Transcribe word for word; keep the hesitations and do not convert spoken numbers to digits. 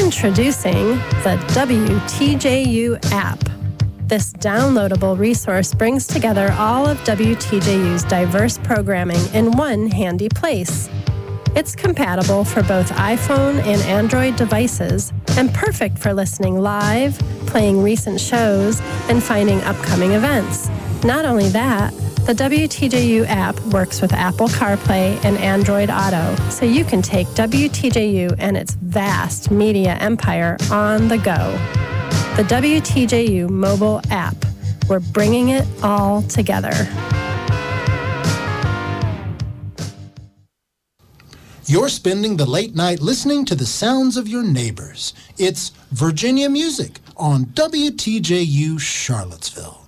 Introducing the W T J U app. This downloadable resource brings together all of W T J U's diverse programming in one handy place. It's compatible for both iPhone and Android devices and perfect for listening live, playing recent shows, and finding upcoming events. Not only that, the W T J U app works with Apple CarPlay and Android Auto, so you can take W T J U and its vast media empire on the go. The W T J U mobile app. We're bringing it all together. You're spending the late night listening to the sounds of your neighbors. It's Virginia Music on W T J U Charlottesville.